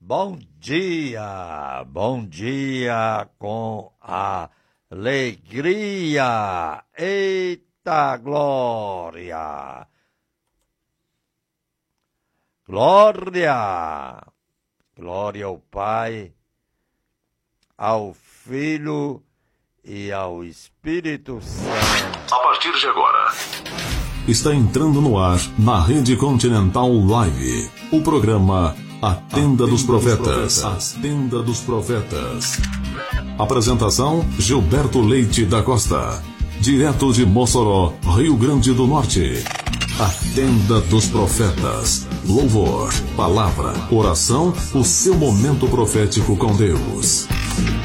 Bom dia com alegria, eita glória, glória, glória ao Pai, ao Filho e ao Espírito Santo. A partir de agora, está entrando no ar, na Rede Continental Live, o programa A Tenda dos Profetas. A Tenda dos Profetas. Apresentação: Gilberto Leite da Costa. Direto de Mossoró, Rio Grande do Norte. A Tenda dos Profetas. Louvor, palavra, oração, o seu momento profético com Deus.